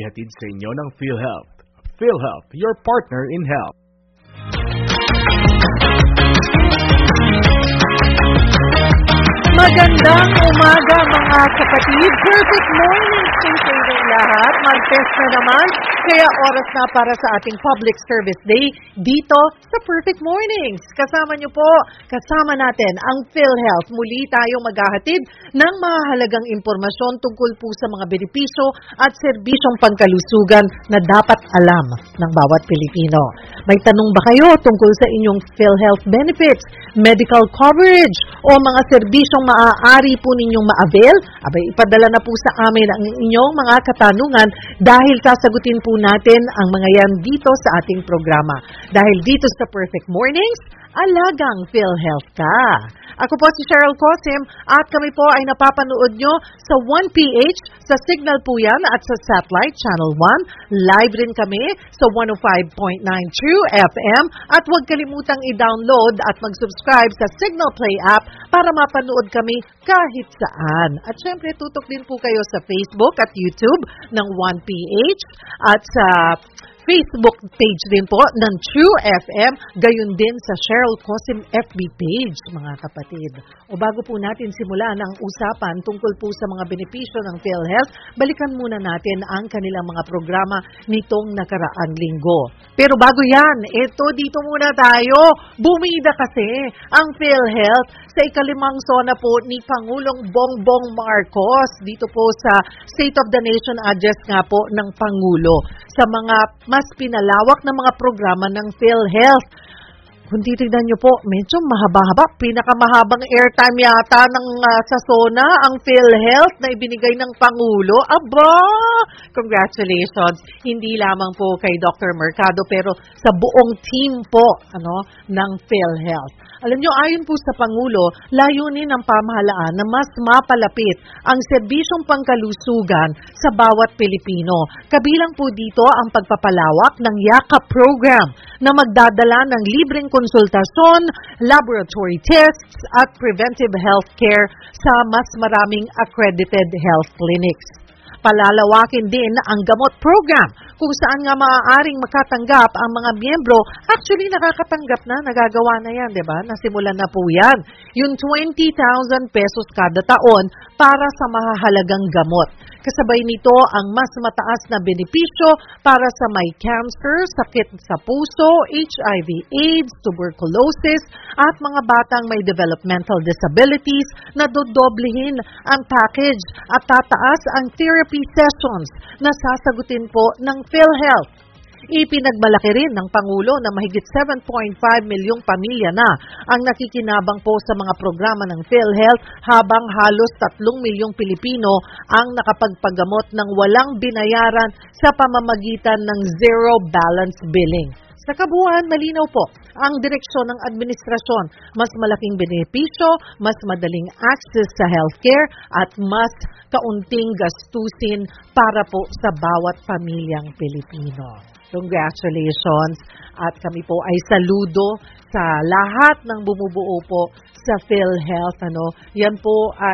inihatid sa inyo ng PhilHealth. PhilHealth, your partner in health. Magandang umaga mga kapatid. Perfect morning sa inyong lahat. Martes na naman, kaya oras na para sa ating Public Service Day dito sa Perfect Mornings. Kasama niyo po, kasama natin ang PhilHealth. Muli tayong maghahatid ng mahalagang impormasyon tungkol po sa mga benepisyo at serbisyong pangkalusugan na dapat alam ng bawat Pilipino. May tanong ba kayo tungkol sa inyong PhilHealth benefits, medical coverage o mga serbisyong maaari po ninyong ma-avail? Abay, ipadala na po sa amin ang inyong mga katanungan dahil sasagutin po natin ang mga yan dito sa ating programa. Dahil dito sa Perfect Mornings, alagang PhilHealth ka. Ako po si Cheryl Cosim at kami po ay napapanood nyo sa 1PH, sa Signal po yan at sa Satellite Channel 1. Live rin kami sa 105.9 True FM at huwag kalimutang i-download at mag-subscribe sa Signal Play app para mapanood kami kahit saan. At syempre tutok din po kayo sa Facebook at YouTube ng 1PH at sa Facebook page din po ng True FM, gayon din sa Cheryl Cosim FB page, mga kapatid. O bago po natin simulan ang usapan tungkol po sa mga benepisyo ng PhilHealth, balikan muna natin ang kanilang mga programa nitong nakaraang linggo. Pero bago yan, dito muna tayo. Bumida kasi ang PhilHealth sa ikalimang sona po ni Pangulong Bongbong Marcos dito po sa State of the Nation address nga po ng Pangulo sa mga mas pinalawak na mga programa ng PhilHealth. Kung titignan nyo po, medyo mahaba-haba. Pinakamahabang airtime yata ng sa SONA, ang PhilHealth na ibinigay ng Pangulo. Aba! Congratulations! Hindi lamang po kay Dr. Mercado, pero sa buong team po ng PhilHealth. Alam nyo, ayon po sa Pangulo, layunin ng pamahalaan na mas mapalapit ang serbisyong pangkalusugan sa bawat Pilipino. Kabilang po dito ang pagpapalawak ng YAKA program na magdadala ng libreng konsultasyon, laboratory tests at preventive health care sa mas maraming accredited health clinics. Palalawakin din ang gamot program kung saan nga maaaring makatanggap ang mga miyembro. Actually, nakakatanggap na, nagagawa na yan, di ba? Nasimulan na po yan. Yung 20,000 pesos kada taon para sa mahahalagang gamot. Kasabay nito ang mas mataas na benepisyo para sa may cancer, sakit sa puso, HIV/AIDS, tuberculosis, at mga batang may developmental disabilities na dodoblehin ang package at tataas ang therapy sessions na sasagutin po ng PhilHealth. Ipinagmalaki rin ng Pangulo na mahigit 7.5 milyong pamilya na ang nakikinabang po sa mga programa ng PhilHealth habang halos 3 milyong Pilipino ang nakapagpagamot ng walang binayaran sa pamamagitan ng zero balance billing. Sa kabuuan, malinaw po ang direksyon ng administrasyon. Mas malaking benepisyo, mas madaling access sa healthcare at mas kaunting gastusin para po sa bawat pamilyang Pilipino. Congratulations at kami po ay saludo sa lahat ng bumubuo po sa PhilHealth. Yan po